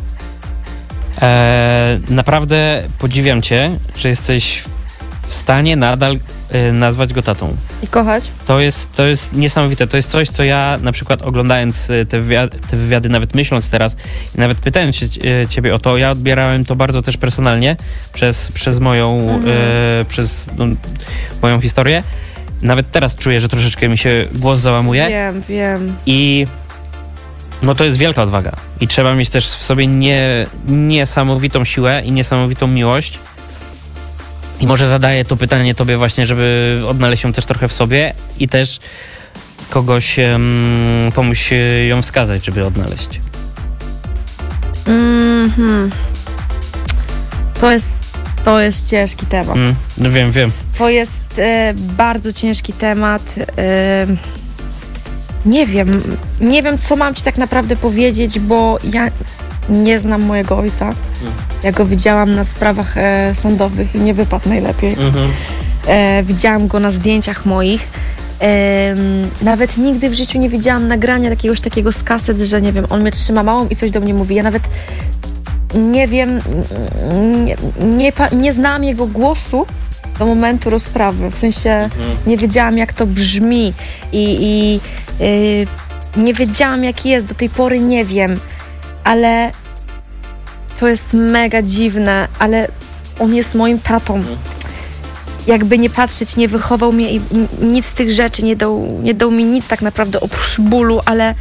e, naprawdę podziwiam cię, że jesteś w stanie nadal e, nazwać go tatą. I kochać? To jest, to jest niesamowite. To jest coś, co ja na przykład oglądając te wywiady, te wywiady nawet myśląc teraz i nawet pytając się, e, ciebie o to, ja odbierałem to bardzo też personalnie przez, przez moją, mhm. e, przez no, moją historię. Nawet teraz czuję, że troszeczkę mi się głos załamuje. Wiem, wiem. I no to jest wielka odwaga. I trzeba mieć też w sobie nie, niesamowitą siłę i niesamowitą miłość. I może zadaję to pytanie tobie właśnie, żeby odnaleźć ją też trochę w sobie i też kogoś um, pomóż ją wskazać, żeby odnaleźć. Mhm. To jest To jest ciężki temat. Mm, no wiem, wiem. To jest e, bardzo ciężki temat. E, nie wiem, nie wiem, co mam ci tak naprawdę powiedzieć, bo ja nie znam mojego ojca. Mm. Ja go widziałam na sprawach e, sądowych i nie wypadł najlepiej. Mm-hmm. E, widziałam go na zdjęciach moich. E, nawet nigdy w życiu nie widziałam nagrania jakiegoś takiego z kaset, że nie wiem, on mnie trzyma małą i coś do mnie mówi. Ja nawet nie wiem, nie, nie, nie znałam jego głosu do momentu rozprawy. W sensie mhm. nie wiedziałam, jak to brzmi i, i yy, nie wiedziałam, jaki jest. Do tej pory nie wiem, ale to jest mega dziwne, ale on jest moim tatą. Mhm. Jakby nie patrzeć, nie wychował mnie i nic z tych rzeczy, nie dał, nie dał mi nic tak naprawdę oprócz bólu, ale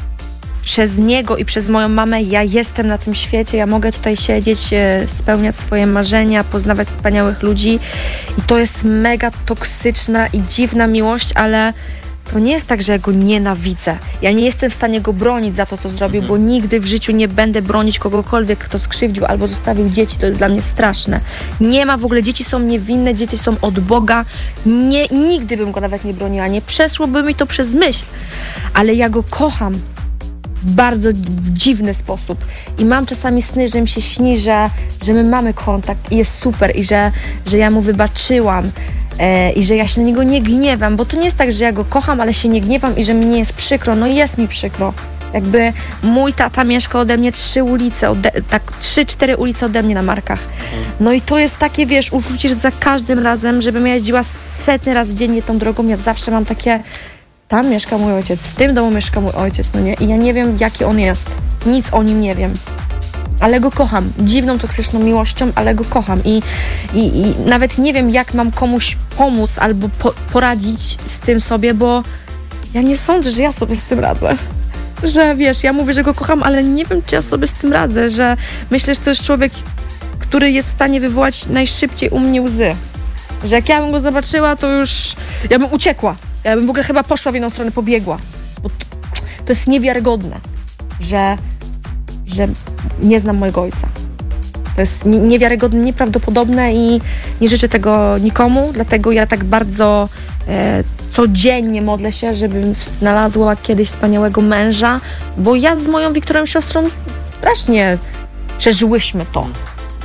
przez niego i przez moją mamę ja jestem na tym świecie, ja mogę tutaj siedzieć, spełniać swoje marzenia, poznawać wspaniałych ludzi i to jest mega toksyczna i dziwna miłość, ale to nie jest tak, że ja go nienawidzę. Ja nie jestem w stanie go bronić za to, co zrobił, mhm. bo nigdy w życiu nie będę bronić kogokolwiek, kto skrzywdził albo zostawił dzieci. To jest dla mnie straszne. Nie ma w ogóle, dzieci są niewinne, dzieci są od Boga. Nie, nigdy bym go nawet nie broniła, nie przeszłoby mi to przez myśl, ale ja go kocham. Bardzo w dziwny sposób. I mam czasami sny, że mi się śni, że, że my mamy kontakt i jest super i że, że ja mu wybaczyłam e, i że ja się na niego nie gniewam, bo to nie jest tak, że ja go kocham, ale się nie gniewam i że mi nie jest przykro. No jest mi przykro. Jakby mój tata mieszka ode mnie trzy ulice, ode, tak trzy, cztery ulice ode mnie na Markach. No i to jest takie, wiesz, uczucie, że za każdym razem, żebym ja jeździła setny raz dziennie tą drogą, ja zawsze mam takie... Tam mieszka mój ojciec, w tym domu mieszka mój ojciec, no nie? I ja nie wiem, jaki on jest. Nic o nim nie wiem. Ale go kocham. Dziwną, toksyczną miłością, ale go kocham. I, i, i nawet nie wiem, jak mam komuś pomóc albo po, poradzić z tym sobie, bo ja nie sądzę, że ja sobie z tym radzę. Że wiesz, ja mówię, że go kocham, ale nie wiem, czy ja sobie z tym radzę, że myślę, że to jest człowiek, który jest w stanie wywołać najszybciej u mnie łzy. Że jak ja bym go zobaczyła, to już ja bym uciekła. Ja bym w ogóle chyba poszła w jedną stronę, pobiegła. Bo to, to jest niewiarygodne, że, że nie znam mojego ojca. To jest niewiarygodne, nieprawdopodobne i nie życzę tego nikomu, dlatego ja tak bardzo e, codziennie modlę się, żebym znalazła kiedyś wspaniałego męża, bo ja z moją Wiktorią siostrą strasznie przeżyłyśmy to.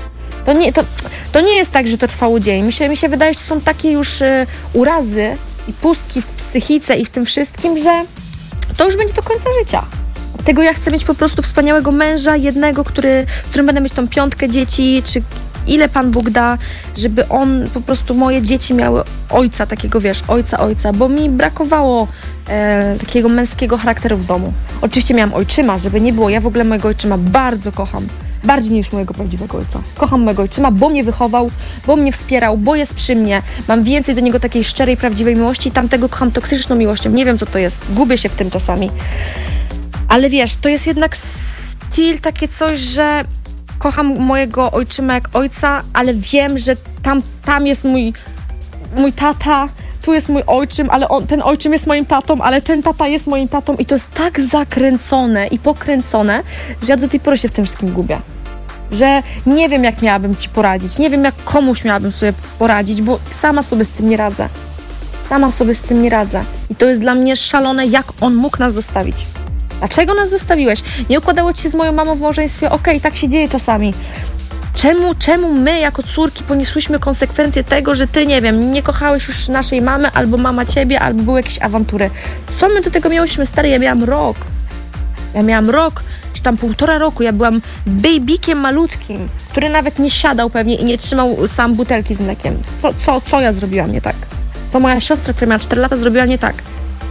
To nie, to, to nie jest tak, że to trwało dzień. Mi się, mi się wydaje, że to są takie już y, urazy i pustki w psychice i w tym wszystkim, że to już będzie do końca życia. Dlatego ja chcę mieć po prostu wspaniałego męża, jednego, który, z którym będę mieć tą piątkę dzieci, czy ile Pan Bóg da, żeby on, po prostu moje dzieci miały ojca, takiego wiesz, ojca, ojca, bo mi brakowało e, takiego męskiego charakteru w domu. Oczywiście miałam ojczyma, żeby nie było, ja w ogóle mojego ojczyma bardzo kocham, bardziej niż mojego prawdziwego ojca. Kocham mojego ojczyma, bo mnie wychował, bo mnie wspierał, bo jest przy mnie, mam więcej do niego takiej szczerej, prawdziwej miłości, tamtego kocham toksyczną miłością, nie wiem co to jest, gubię się w tym czasami. Ale wiesz, to jest jednak styl, takie coś, że kocham mojego ojczyma jak ojca, ale wiem, że tam, tam jest mój, mój tata, tu jest mój ojczym, ale on, ten ojczym jest moim tatą, ale ten tata jest moim tatą i to jest tak zakręcone i pokręcone, że ja do tej pory się w tym wszystkim gubię. Że nie wiem, jak miałabym ci poradzić, nie wiem, jak komuś miałabym sobie poradzić, bo sama sobie z tym nie radzę. Sama sobie z tym nie radzę. I to jest dla mnie szalone, jak on mógł nas zostawić. Dlaczego nas zostawiłeś? Nie układało ci się z moją mamą w małżeństwie? Okej, okay, tak się dzieje czasami. Czemu, czemu my jako córki poniosłyśmy konsekwencje tego, że ty, nie wiem, nie kochałeś już naszej mamy, albo mama ciebie, albo były jakieś awantury? Co my do tego miałyśmy? Stary, ja miałam rok. Ja miałam rok, czy tam półtora roku. Ja byłam babykiem malutkim, który nawet nie siadał pewnie i nie trzymał sam butelki z mlekiem. Co, co, co ja zrobiłam nie tak? Co moja siostra, która miała cztery lata, zrobiła nie tak?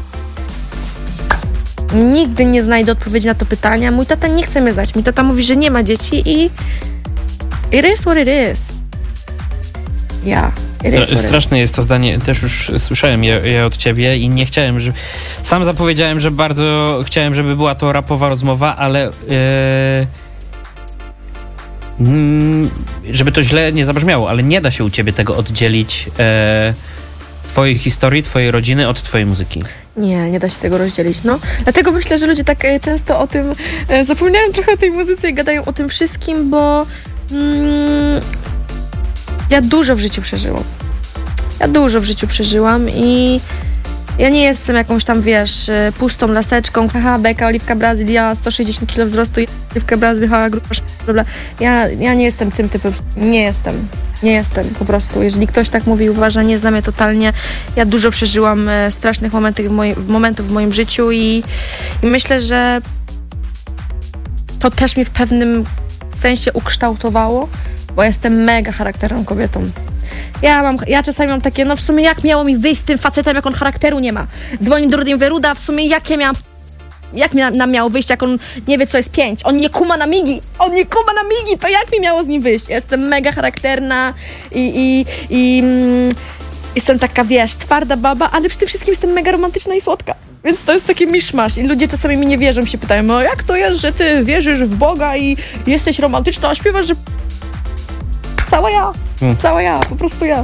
Nigdy nie znajdę odpowiedzi na to pytanie. Mój tata nie chce mnie znać. Mój tata mówi, że nie ma dzieci i it is what it is. Ja. Yeah, straszne jest to zdanie, też już słyszałem je, je od ciebie i nie chciałem, że sam zapowiedziałem, że bardzo chciałem, żeby była to rapowa rozmowa, ale yy, żeby to źle nie zabrzmiało, ale nie da się u ciebie tego oddzielić yy, twojej historii, twojej rodziny od twojej muzyki. Nie, nie da się tego rozdzielić, no. Dlatego myślę, że ludzie tak często o tym e, zapominają trochę o tej muzyce i gadają o tym wszystkim, bo mm, ja dużo w życiu przeżyłam. Ja dużo w życiu przeżyłam i ja nie jestem jakąś tam, wiesz, pustą laseczką, haha, beka, Oliwka Brazylia, sto sześćdziesiąt kilo wzrostu, Oliwka Brazylia, haha, grupa, bla. Ja, ja nie jestem tym typem, nie jestem. Nie jestem, po prostu. Jeżeli ktoś tak mówi, uważa, nie znam mnie totalnie. Ja dużo przeżyłam e, strasznych momentów w, moim, momentów w moim życiu i, i myślę, że to też mnie w pewnym sensie ukształtowało, bo jestem mega charakterną kobietą. Ja mam, ja czasami mam takie, no w sumie jak miało mi wyjść z tym facetem, jak on charakteru nie ma. Dzwoni do Rudy Weruda, w sumie jak ja miałam... Jak mi nam miało wyjść, jak on nie wie, co jest pięć? On nie kuma na migi! On nie kuma na migi! To jak mi miało z nim wyjść? Ja jestem mega charakterna i, i, i mm, jestem taka, wiesz, twarda baba, ale przy tym wszystkim jestem mega romantyczna i słodka. Więc to jest taki miszmasz i ludzie czasami mi nie wierzą, się pytają, no jak to jest, że ty wierzysz w Boga i jesteś romantyczna, a śpiewasz, że cała ja, hmm. cała ja, po prostu ja.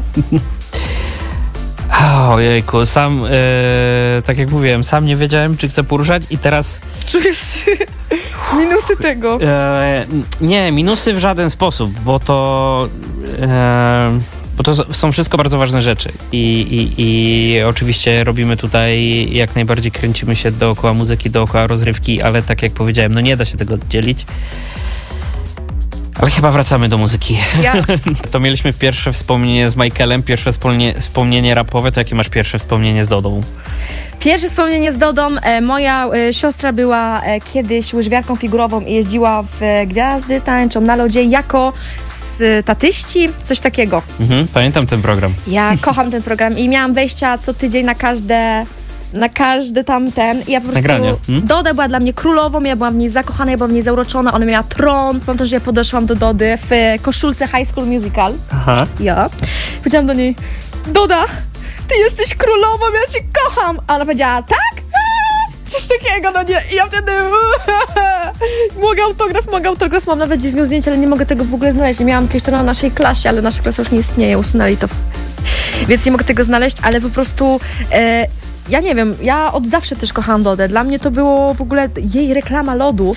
Ojejku, sam, e, tak jak mówiłem, sam nie wiedziałem, czy chcę poruszać i teraz... Czujesz minusy tego? E, nie, minusy w żaden sposób, bo to... E, bo to są wszystko bardzo ważne rzeczy i, i, i oczywiście robimy tutaj, jak najbardziej kręcimy się dookoła muzyki, dookoła rozrywki, ale tak jak powiedziałem, no nie da się tego oddzielić. Ale chyba wracamy do muzyki. Ja. To mieliśmy pierwsze wspomnienie z Michaelem, pierwsze wspomnienie, wspomnienie rapowe. To jakie masz pierwsze wspomnienie z Dodą? Pierwsze wspomnienie z Dodą. E, moja e, siostra była e, kiedyś łyżwiarką figurową i jeździła w e, Gwiazdy Tańczą na lodzie jako statyści, coś takiego. Mhm, pamiętam ten program. Ja kocham ten program i miałam wejścia co tydzień na każde... na każdy tamten. I ja po prostu... Hmm? Doda była dla mnie królową, ja byłam w niej zakochana, ja byłam w niej zauroczona, ona miała tron. Pamiętam, że ja podeszłam do Dody w koszulce High School Musical. Aha. Ja. Powiedziałam do niej, Doda, ty jesteś królową, ja cię kocham. A ona powiedziała, tak? Coś takiego, no nie. I ja wtedy mogę autograf, mogę autograf, mam nawet gdzieś z nią zdjęcie, ale nie mogę tego w ogóle znaleźć. Miałam kiedyś to na naszej klasie, ale nasza klasa już nie istnieje, usunęli to. Więc nie mogę tego znaleźć, ale po prostu... E, ja nie wiem, ja od zawsze też kochałam Dodę. Dla mnie to było w ogóle jej reklama lodów.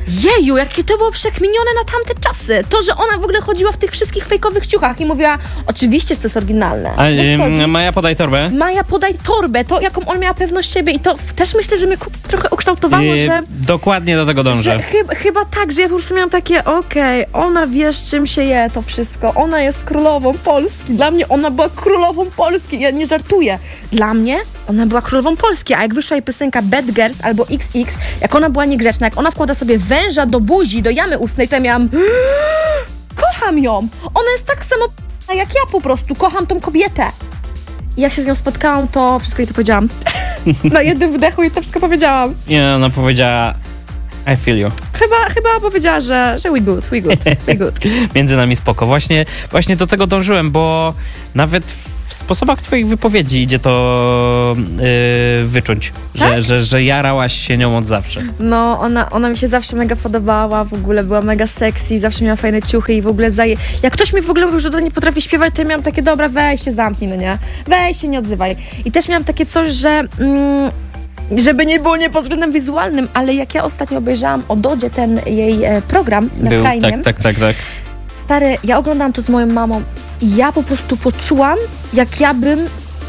Jeju, jakie to było przekminione na tamte czasy. To, że ona w ogóle chodziła w tych wszystkich fejkowych ciuchach i mówiła, oczywiście, że to jest oryginalne. A, y, Maja, podaj torbę. Maja, podaj torbę, to jaką on miała pewność siebie i to też myślę, że mnie trochę ukształtowało, y, że... Dokładnie do tego dążę. Chyba, chyba tak, że ja po prostu miałam takie, okej, okay, ona wie, z czym się je to wszystko. Ona jest królową Polski. Dla mnie ona była królową Polski. Ja nie żartuję. Dla mnie ona była królową Polski, a jak wyszła jej piosenka Bad Girls albo X X, jak ona była niegrzeczna, jak ona wkłada sobie węża do buzi, do jamy ustnej, to ja miałam kocham ją! Ona jest tak samo jak ja po prostu. Kocham tą kobietę. I jak się z nią spotkałam, to wszystko jej to powiedziałam. Na jednym wdechu i to wszystko powiedziałam. Nie, ona powiedziała I feel you. Chyba, chyba powiedziała, że, że we good, we good, we good. Między nami spoko. Właśnie, właśnie do tego dążyłem, bo nawet w sposobach twoich wypowiedzi idzie to yy, wyczuć, że, tak? że, że jarałaś się nią od zawsze. No, ona, ona mi się zawsze mega podobała, w ogóle była mega sexy, zawsze miała fajne ciuchy i w ogóle zaje... Jak ktoś mi w ogóle mówił, że to nie potrafi śpiewać, to ja miałam takie, dobra, weź się zamknij, no nie? Weź się, nie odzywaj. I też miałam takie coś, że... Mm, żeby nie było nie pod względem wizualnym, ale jak ja ostatnio obejrzałam o Dodzie ten jej e, program na Był, Prime. tak, tak, tak, tak. Stary, ja oglądałam to z moją mamą i ja po prostu poczułam, jak ja bym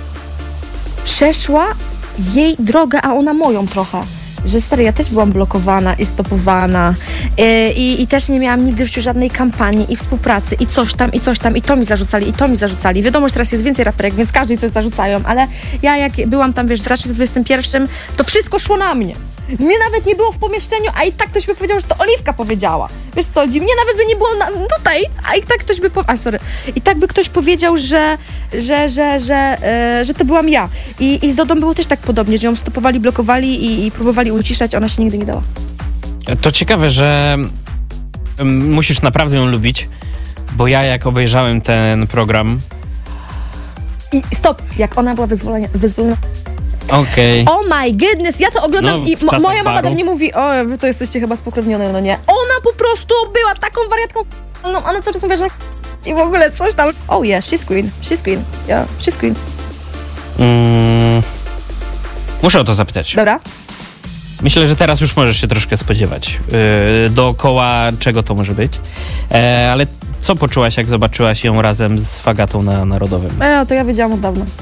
przeszła jej drogę, a ona moją trochę. Że stary, ja też byłam blokowana i stopowana yy, i, i też nie miałam nigdy w życiu żadnej kampanii i współpracy i coś tam, i coś tam, i to mi zarzucali, i to mi zarzucali. Wiadomo, że teraz jest więcej raperek, więc każdy coś zarzucają, ale ja jak byłam tam, wiesz, w dwa tysiące dwudziestym pierwszym, to wszystko szło na mnie. Mnie nawet nie było w pomieszczeniu, a i tak ktoś by powiedział, że to Oliwka powiedziała. Wiesz co, mnie nawet by nie było na, tutaj, a i tak ktoś by powiedział, a sorry, i tak by ktoś powiedział, że, że, że, że, yy, że to byłam ja. I, i z Dodą było też tak podobnie, że ją stopowali, blokowali i, i próbowali uciszać, ona się nigdy nie dała. To ciekawe, że um, musisz naprawdę ją lubić, bo ja jak obejrzałem ten program... I stop, jak ona była wyzwolona, wyzwolona Okej. Okay. Oh my goodness, ja to oglądam no, i mo- moja mama baru. do mnie mówi, o, wy to jesteście chyba spokrewnione, no nie. Ona po prostu była taką wariatką, no, ona cały czas mówi, że i w ogóle coś tam. Oh yeah, she's queen, she's queen, yeah, she's queen. Mm, muszę o to zapytać. Dobra. Myślę, że teraz już możesz się troszkę spodziewać, yy, dookoła czego to może być, e, ale co poczułaś, jak zobaczyłaś ją razem z Fagatą na Narodowym? E, to ja wiedziałam od dawna.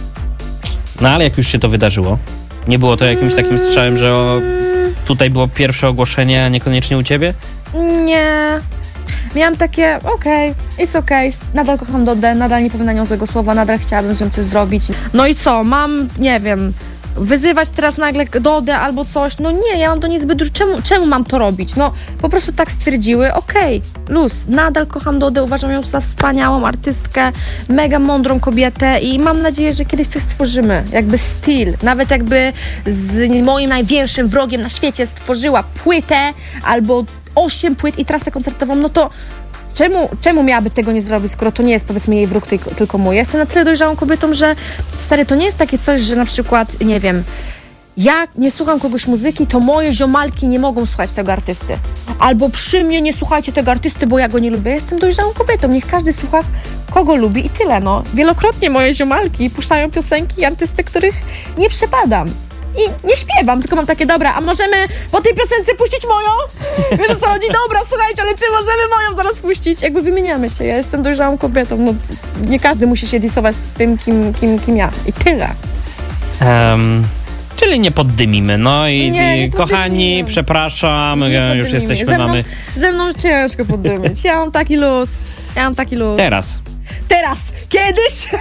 No ale jak już się to wydarzyło, nie było to jakimś takim strzałem, że o, tutaj było pierwsze ogłoszenie, a niekoniecznie u ciebie? Nie. Miałam takie, okej, okay, it's okej, okay. Nadal kocham Dodę, nadal nie powiem na nią złego słowa, nadal chciałabym z nią coś zrobić. No i co, mam, nie wiem, wyzywać teraz nagle Dodę albo coś, no nie, ja mam do niej zbyt dużo, czemu, czemu mam to robić? No, po prostu tak stwierdziły, okej, okay, luz, nadal kocham Dodę, uważam ją za wspaniałą artystkę, mega mądrą kobietę i mam nadzieję, że kiedyś coś stworzymy, jakby styl, nawet jakby z moim największym wrogiem na świecie stworzyła płytę albo osiem płyt i trasę koncertową, no to Czemu, czemu miałaby tego nie zrobić, skoro to nie jest, powiedzmy, jej wróg, tylko, tylko mój? Ja jestem na tyle dojrzałą kobietą, że stary, to nie jest takie coś, że na przykład, nie wiem, ja nie słucham kogoś muzyki, to moje ziomalki nie mogą słuchać tego artysty. Albo przy mnie nie słuchajcie tego artysty, bo ja go nie lubię. Ja jestem dojrzałą kobietą, niech każdy słucha, kogo lubi i tyle, no. Wielokrotnie moje ziomalki puszczają piosenki i artysty, których nie przepadam. I nie śpiewam, tylko mam takie, dobra, a możemy po tej piosence puścić moją? Wiesz o co chodzi? Dobra, słuchajcie, ale czy możemy moją zaraz puścić? Jakby wymieniamy się, ja jestem dojrzałą kobietą, no nie każdy musi się disować z tym, kim, kim, kim ja. I tyle. Um, czyli nie poddymimy, no i, nie, i kochani, przepraszam, nie już jesteśmy, ze mną, mamy... Ze mną ciężko poddymić, ja mam taki luz, ja mam taki luz. Teraz. Teraz, kiedyś,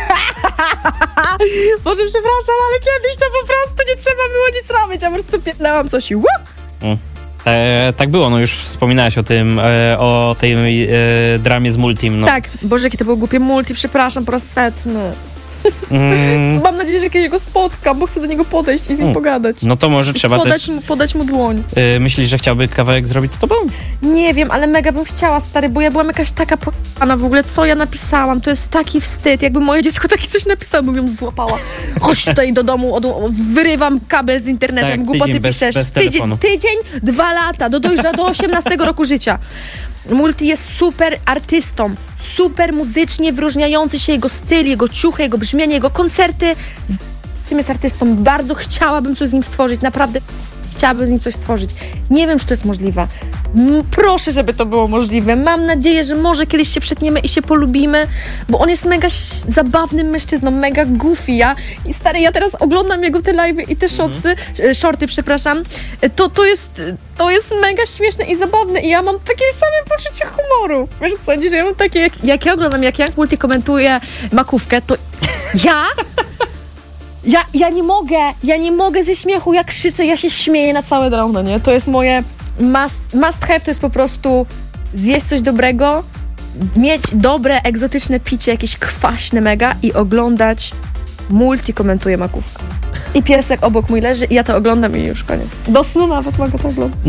Boże, przepraszam, ale kiedyś to po prostu nie trzeba było nic robić, ja po prostu pierdlałam coś i łup. Mm. E, tak było, no już wspominałaś o tym, e, o tej e, dramie z Multim. No. Tak, Boże, jakie to było głupie Multi, przepraszam, po raz setny. Mm. Mam nadzieję, że kiedyś go spotkam, bo chcę do niego podejść i z nim mm. pogadać. No to może trzeba podać też... Mu, podać mu dłoń. Yy, myślisz, że chciałby kawałek zrobić z tobą? Nie wiem, ale mega bym chciała, stary, bo ja byłam jakaś taka p***ana w ogóle, co ja napisałam, to jest taki wstyd, jakby moje dziecko takie coś napisało, bym ją złapała. Chodź tutaj do domu, od, wyrywam kabel z internetem, tak, głupoty bez, piszesz. bez tydzień, tydzień, dwa lata, do dojrza do osiemnastego roku życia. Multi jest super artystą, super muzycznie wyróżniający się jego styl, jego ciuchy, jego brzmienie, jego koncerty. Z tym jest artystą. Bardzo chciałabym coś z nim stworzyć, naprawdę chciałabym z nim coś stworzyć. Nie wiem, czy to jest możliwe. M- proszę, żeby to było możliwe. Mam nadzieję, że może kiedyś się przetniemy i się polubimy, bo on jest mega ś- zabawnym mężczyzną, mega goofy, ja. I stary, ja teraz oglądam jego te live'y i te shotsy, mm-hmm. shorty, przepraszam. To, to jest... To jest mega śmieszne i zabawne i ja mam takie same poczucie humoru. Wiesz co, że ja mam takie, jak, jak ja oglądam, jak Young Multi komentuje makówkę, to ja... Ja, ja nie mogę, ja nie mogę ze śmiechu, ja krzyczę, ja się śmieję na całe drąno, nie? To jest moje must, must have, to jest po prostu zjeść coś dobrego, mieć dobre, egzotyczne picie, jakieś kwaśne mega i oglądać Multi komentuje makówkę. I piesek obok mój leży i ja to oglądam i już koniec. Do snu nawet mogę to oglądać.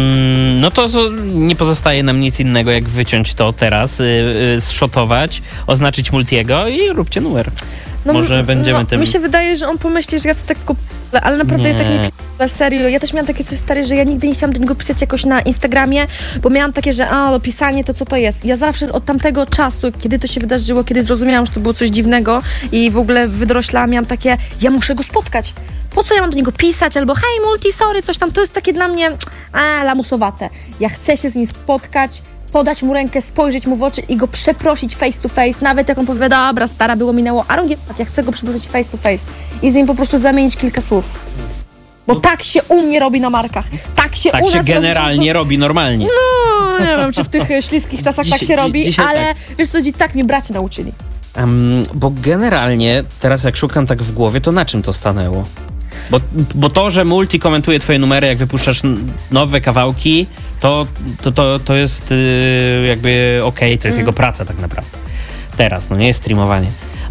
Mm, no to nie pozostaje nam nic innego, jak wyciąć to teraz, yy, yy, zszotować, oznaczyć Multiego i róbcie numer. No, Może będziemy no, tym... Mi się wydaje, że on pomyśli, że ja sobie tak kupię, ale naprawdę nie. ja tak nie p***le, serio. Ja też miałam takie coś stare, że ja nigdy nie chciałam do niego pisać jakoś na Instagramie, bo miałam takie, że a, no pisanie to co to jest. Ja zawsze od tamtego czasu, kiedy to się wydarzyło, kiedy zrozumiałam, że to było coś dziwnego i w ogóle wydroślałam, miałam takie, ja muszę go spotkać. Po co ja mam do niego pisać? Albo hej, Multi, sorry, coś tam. To jest takie dla mnie, a, lamusowate. Ja chcę się z nim spotkać, podać mu rękę, spojrzeć mu w oczy i go przeprosić face to face, nawet jak on powie, dobra, stara, było, minęło, a robię tak, ja chcę go przeprosić face to face i z nim po prostu zamienić kilka słów. Bo no, tak się u mnie robi na markach. Tak się tak u nas się generalnie robi, robi normalnie. No, nie wiem, czy w tych śliskich czasach dziś, tak się robi, dziś, ale tak. Wiesz co, tak mnie braci nauczyli. Um, bo generalnie, teraz jak szukam tak w głowie, to na czym to stanęło? Bo, bo to, że Multi komentuje twoje numery, jak wypuszczasz nowe kawałki, to, to, to, to jest yy, jakby okej, okay, to jest mm. jego praca tak naprawdę. Teraz, no nie jest streamowanie.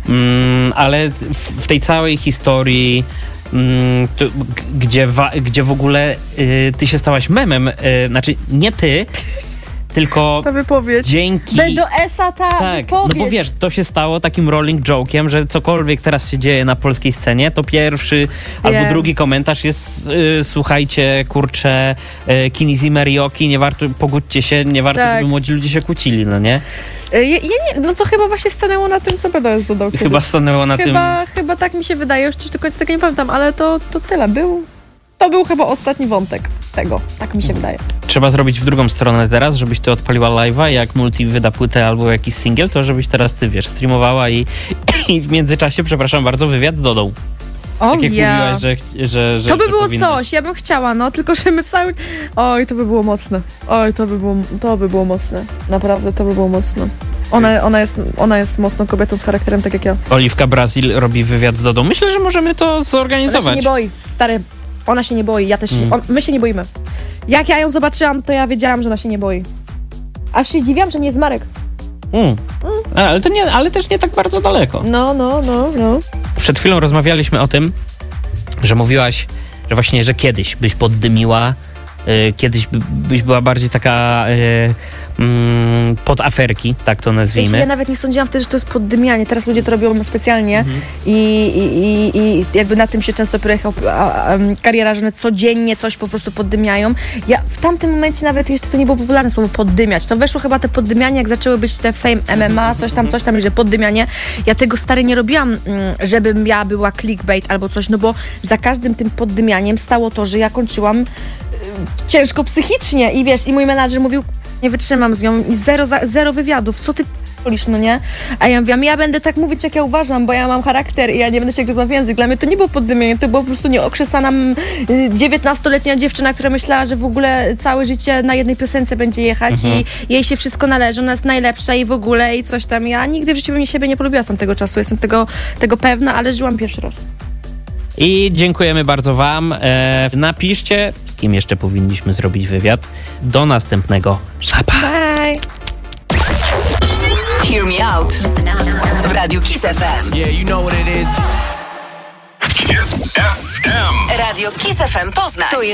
Mm, ale w, w tej całej historii, mm, to, g- gdzie, wa- gdzie w ogóle yy, ty się stałaś memem, yy, znaczy nie ty, tylko ta wypowiedź. Dzięki... B do S-a ta tak, wypowiedź. No bo wiesz, to się stało takim rolling joke'iem, że cokolwiek teraz się dzieje na polskiej scenie, to pierwszy yeah. albo drugi komentarz jest y, słuchajcie, kurczę, y, Kini Zimmer i Oki, nie warto, pogódźcie się, nie warto, tak. żeby młodzi ludzie się kłócili, no nie? Ja, ja nie, no co chyba właśnie stanęło na tym, co B D S dodał. Chyba kiedyś. stanęło na chyba, tym... Chyba tak mi się wydaje, już do końca tego nie pamiętam, ale to, to tyle był. To był chyba ostatni wątek tego, tak mi się wydaje. Trzeba zrobić w drugą stronę teraz, żebyś ty odpaliła live'a, jak Multi wyda płytę albo jakiś singiel, to żebyś teraz ty, wiesz, streamowała i, i w międzyczasie, przepraszam bardzo, wywiad z Dodą. O, tak jak ja. mówiłaś, że, że, że To by że było powinnaś... coś, ja bym chciała, no, tylko że my cały... Oj, to by było mocne. Oj, to by było, to by było mocne. Naprawdę, to by było mocne. Ona, ona, jest, ona jest mocną kobietą z charakterem, tak jak ja. Oliwka Brazil robi wywiad z Dodą. Myślę, że możemy to zorganizować. Ona się nie boi, stary. Ona się nie boi, ja też się, mm. on, my się nie boimy. Jak ja ją zobaczyłam, to ja wiedziałam, że ona się nie boi. Aż się zdziwiłam, że nie jest Marek. Mm. Mm. A, ale, to nie, ale też nie tak bardzo daleko. No, no, no, no. Przed chwilą rozmawialiśmy o tym, że mówiłaś, że właśnie, że kiedyś byś poddymiła, y, kiedyś by, byś była bardziej taka y, mm, pod aferki, tak to nazwijmy. Ja, się, ja nawet nie sądziłam wtedy, że to jest poddymianie. Teraz ludzie to robią specjalnie mhm. i, i, i, i jakby na tym się często projechał kariera, że codziennie coś po prostu poddymiają. Ja w tamtym momencie nawet jeszcze to nie było popularne słowo poddymiać. To weszło chyba te poddymianie, jak zaczęły być te Fame M M A, coś tam, coś tam, że poddymianie. Ja tego stary nie robiłam, żebym ja była clickbait albo coś, no bo za każdym tym poddymianiem stało to, że ja kończyłam ciężko psychicznie i wiesz, i mój menadżer mówił, nie wytrzymam z nią, zero, zero wywiadów, co ty p***lisz, no nie? A ja mówiłam, ja będę tak mówić, jak ja uważam, bo ja mam charakter i ja nie będę się gryzła w język. Dla mnie to nie było poddymienie, to było po prostu nieokrzesana dziewiętnastoletnia dziewczyna, która myślała, że w ogóle całe życie na jednej piosence będzie jechać mhm. i jej się wszystko należy, ona jest najlepsza i w ogóle i coś tam. Ja nigdy w życiu bym siebie nie polubiła z tamtego czasu, jestem tego, tego pewna, ale żyłam pierwszy raz. I dziękujemy bardzo wam. E, napiszcie, z kim jeszcze powinniśmy zrobić wywiad. Do następnego. Bye! Hear me out w Radiu Kiss F M. Yeah, you know what it is. Radio Kiss F M Poznań. To jest